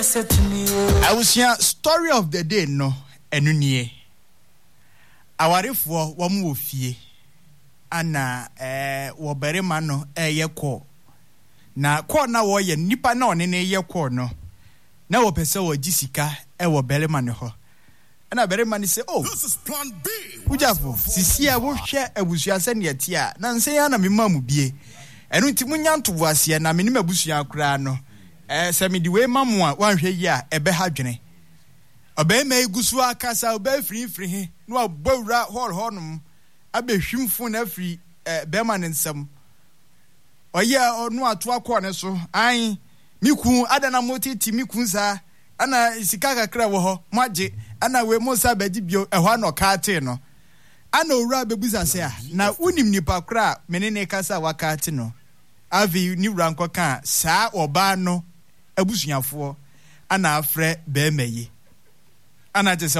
I will share story of the day no enunie. Awarefo wamu ofie ana wo berema no ye ko na ko na wo ye nipa na one ne ye ko no na wo pese wo gisika wo berema ne ho na berema ne say oh this is plan B ujafo sisi a wo hwe abusua se ne tia na nsen ya na memamu bie enu nti munya ntobo ase na menim abusua akura no se me di we mamu a wan hwe yi a ebe ha dwene obe me gusu akasa obe free he no abawura hol abehwimfo na afri bema ne nsam oye onu ato akọ ne so an miku adana motiti miku sa ana sika kakra wo ho moage ana we mo sa bagi bio ehwa no kaate no ana owura bebuza se a na unim nipa kra menene kasa wakaate no avi ni wura nkoka saa oba no abusuafo ana afre bema yi ana je se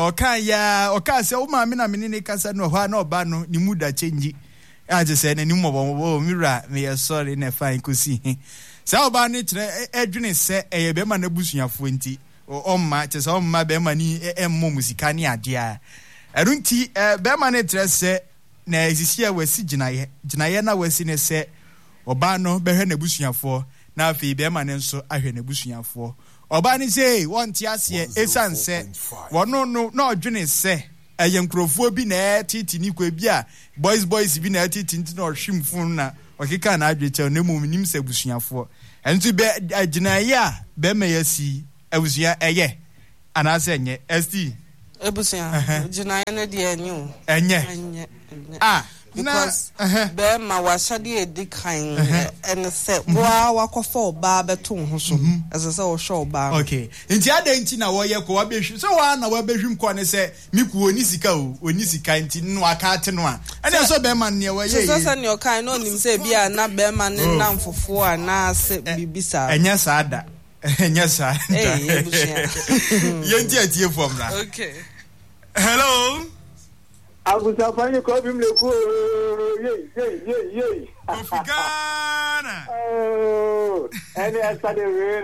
oka se o ma me na menene kasa no hwa na oba no ni muda change aje se na ni mo mira me sorry na fine kosi sa oba ni kire edwene se bema na abusuafo nti omma je se omma bema ni emmo musika ni ade a erunti bema na kire se na esisi a wasi ginaye na wasi ne se oba no behwe na abusuafo na afi bema ne nso ahwe na abusuafo oba ni say won ti ase esanse wono no na odwene se eyenkrofo bi na titi ni kwa bi a boys bi na titi nti na ohwimfo na okeka na adweche na mum nim se busuafo enti be aginaye a be me yasi abusua eye anase enye st ebusua ginaye na de enye because be ma wasade edikan and say wa wakofo ba beto ho so as say wo show ba okay nti ada nti na wo ye ko wa behwu so wa na wa behwum ko ne say miku oni sika nti no aka ate no a ene so be ma ne wa ye so say ne o kan no nim say bia na be ma ne na mfofo a na se bibisa enya saada enya saada ye nti atie fom na okay hello Abusa fanye ko bim le ko ye Africana and esa de we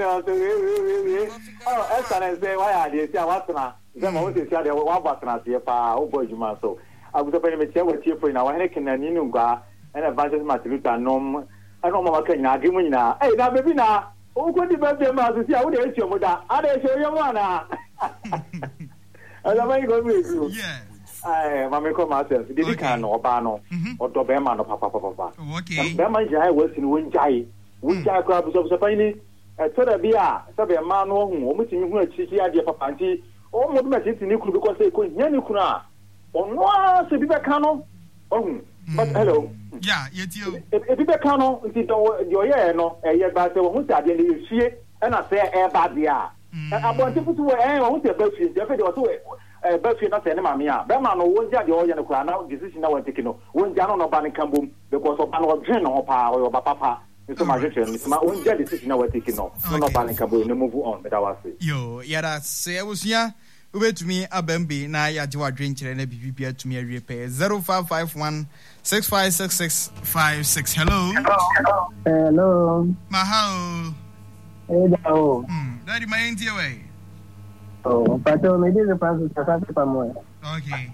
esa na say why are they say watna say mo say say wa batna say pa o boy juma so abusa fanye me tie wa tie for na wa he kenani nu gwa and advances material nom ano mama kanya agimu nyina na baby na o ko di baby ma so say wo de eti omo da ada se yo mo na ala mai go me yeah mama ko ma sense didi kan no oba no odo be ma no papa okay be ma jai wasi no wonjai ko abuso so pani to da bia so be ma no hu o mutimi hu achichi ade papa nti o mo do meti ni kuru because e ko nya ni kuru a ono a se bi be kan no but hello yeah yetio e bi be kan no nti do yo ye no ye ba se wo hu ade ni fie e na se e ba dia abonti futu wo wo hu se ba fie je fe de wo Buffy not any mamma, Bema no one judge or Yanakana decision I want to know. One Jano no banning cambum because of an general or power or papa. It's my it's my own decision I was taking no banning cambum, no move on, but I was yo, yada say I was here. Over to me, Abembi, na ya jiwa drink and a BPP to me a repair 0551 656656. Hello. Mahao. Hello. Daddy, my India way. Oh, Pato, maybe the Francis Pamoy. Okay.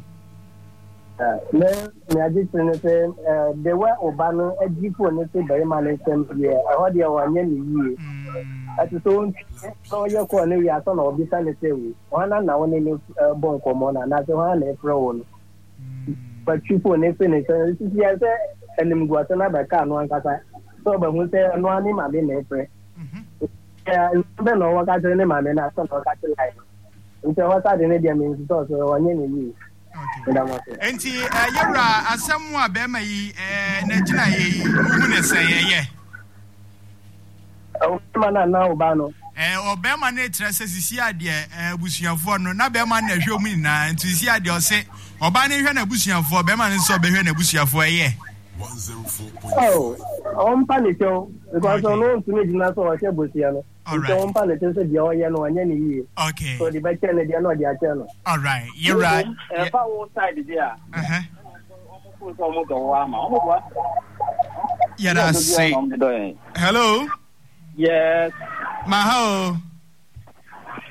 I just say they were Obama a deep one, say very management. Yeah, I heard you 1 year. At the same time, your corner, you are son of this and say, one and now only born common and as one April. But you put a finish, and this is yes, and him go to another car, one casa. So, but we say, no one in my April. Yeah, I know what I tell him, and I don't know what I like. So what I didn't mean to one year. Enti yera asemu abema yi na gina yi hu ne say ye Obama na Obano Obama na trese sisi ade abusuafo no na bema na hwe mu na nti sisi ade o se oba na hwe na abusuafo Obama na so be hwe na abusuafo ye 104.5 on panicho because no ntumi gina so o se busuano so on panicho se dia o ye no anya ni yi okay so the better na dia no dia che no all right you're right fa wo side dia yeah say hello yes Mahao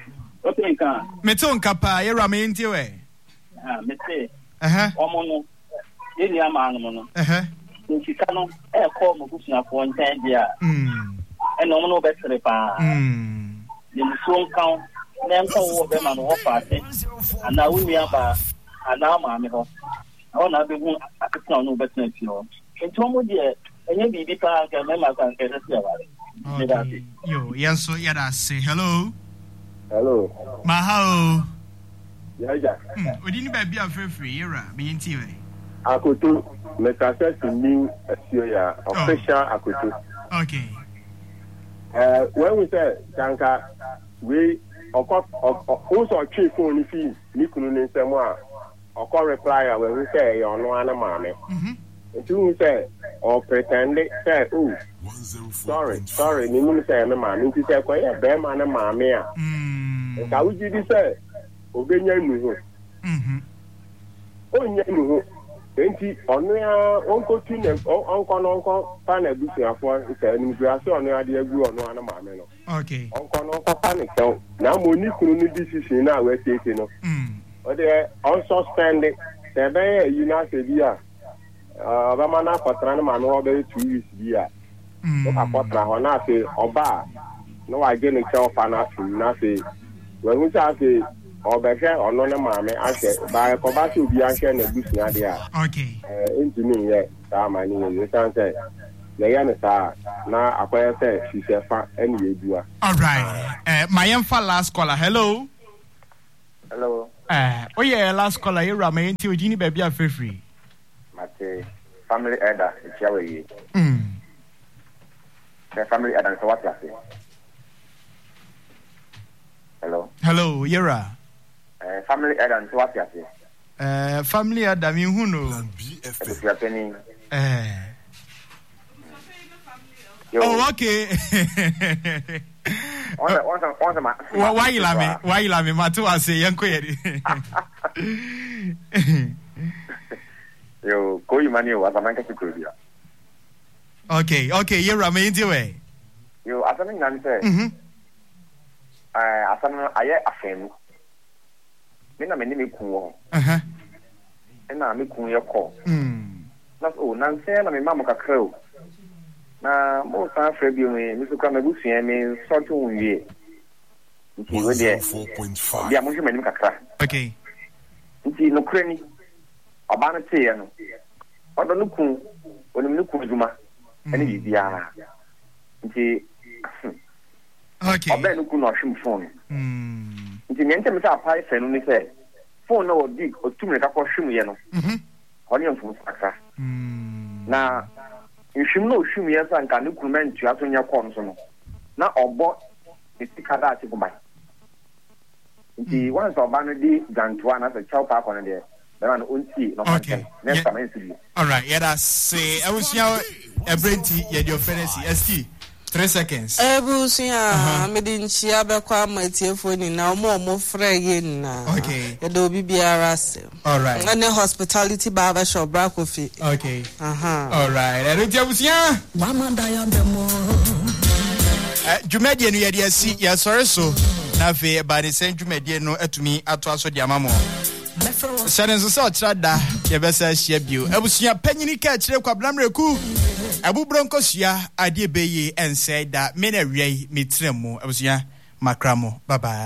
Metenka. Metonka pa yera me nti we. Mete. Omo no. Yeni ama no no. Ntika no e call mo busuafo ntan dia. E no no betre pa. Ni so nkan na nka wo be ma no ho faate. Ana wuni aba ana ma me ho. Ona be hu akita no betre fi ho. Nto mo de enye bibi pa ka me ma kan kese ya wale. Yo, yanso yada say hello. Hello. Mahao. Yeah. Odini ba bia free yera me nti we. Akoto Mr. New Asia official Akoto. Okay. When we say Janka, we also chief phone fee, Nikunu Nisemwa, or call reply when we say you're no animal. Until we say, or pretend say, oh, sorry, Nimu say, man, into say, quite a bear man and mamma. And how would you say, Obey you? Oh, yeah. Enti onu ya onko tune onko pan abusuafo nka nimgrase onu ya de agu onu ana maame no. Okay. Onko no pan ke na mo ni kunu ni decision na we take no. O de on suspend the be you na se bia ba mana kwatra na ma no be 2 weeks bia. O ka kwatra ho na se oba no wa je ni che ofa na su na se we hu sa se Obeke ono na maame ahwe ba ko ba se obi ahwe na busua de a. Okay. Intimi ye ta mani ye san say le ya ne sa na akwaya say sisefa eni edua. All right. My emfa last caller. Hello. Hello. Oh yeah, last caller you rama enti ogini ba bia free. Mate family elder echiawe ye. The family elder so what you say? Hello, Yera. Family elder so what you say? Family elder mi hu no. Oh, okay. Why you love me? Matu ase yanko yeri. Yo, koi mani wa zamanka kikudia. Okay, Yera me ndi we. Yo, asami nani say? Asami aye afemu. Mina me ni me kuwo. Na me kun ye ko. Na o na nse na me mamu kakra o. Na mo san fra bi me so kwa me busua me so to wie. Nti we de 4.5. Bia mo hwe me kakra. Okay. Nti no krani. Oba no te ye no. Odo no kun, onim no kun djuma. Ene bibia. Nti okay. Oba no kun no hwem phone. Nti nyente me sa pai fe no ni se phone no dig otumre ka ko hwem ye no. Oni mfu sakra. Na nhwem no hwem ye sa nka ne kurumentu aso nya ko no so no. Na obo etikada ati ko bai. Nti once oba no di gantoa na se chau pa ko no de. Okay. All right. Yeah, that's say I was now a brenti yeah your fantasy ST 3 seconds. Ebusia me din chia be kwa matiefo ni na mo frɛ ye na. Okay. Ya do bibiara se. All right. And hospitality barber shop bra kofi. Okay. All right. Ebusia Wamanda ya demo. Jumedie no ye dia si ya sɔre so na fe ba de sen jumedie no atumi ato aso dia mamo. Sɛnso sɛ ɔkyerɛ da yɛbɛsa ahyia bio abusua panyini ka kyerɛ kwa blamreku abubro nkosua adeɛ bɛyi ɛnsɛ da me na wiai metrɛ mu abusua makramo bye bye.